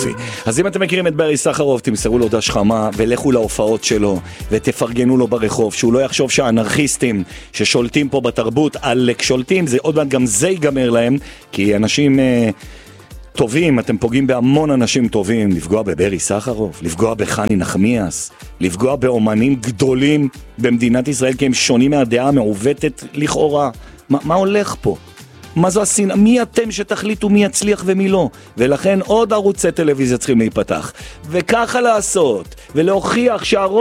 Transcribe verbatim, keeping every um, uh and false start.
יופי. אז אם אתם מכירים את ברי סחרוף, תמסרו לו דש חמה ולכו להופעות שלו ותפרגנו לו ברחוב, שהוא לא יחשוב שהאנרכיסטים ששולטים פה בתרבות על שולטים, זה עוד מעט גם זה ייגמר להם, כי אנשים אה, טובים, אתם פוגעים בהמון אנשים טובים, לפגוע בברי סחרוף, לפגוע בחני נחמיאס, לפגוע באומנים גדולים במדינת ישראל, כי הם שונים מהדעה המעוותת לכאורה. מה, מה הולך פה? מה זו השנאה? מי אתם שתחליטו מי יצליח ומי לא? ולכן עוד ערוצי טלוויזיה צריכים להיפתח. וככה לעשות, ולהוכיח שהרוב